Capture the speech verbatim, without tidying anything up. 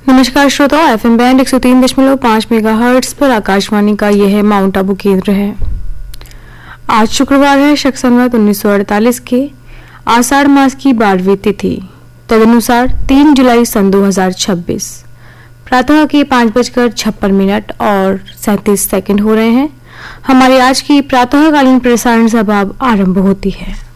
नमस्कार श्रोताओं, F M band एक सौ तीन दशमलव पाँच मेगा हर्ट्स पर आकाशवाणी का यह है माउंट आबू केंद्र है। आज शुक्रवार है, शक संवत उन्नीस सौ अड़तालीस के आषाढ़ मास की बारहवीं तिथि, तदनुसार तीन जुलाई सन दो हजार छब्बीस। प्रातः के पाँच बजकर छप्पन मिनट और सैंतीस सेकंड हो रहे हैं। हमारी आज की प्रातःकालीन प्रसारण सभा आरंभ होती है।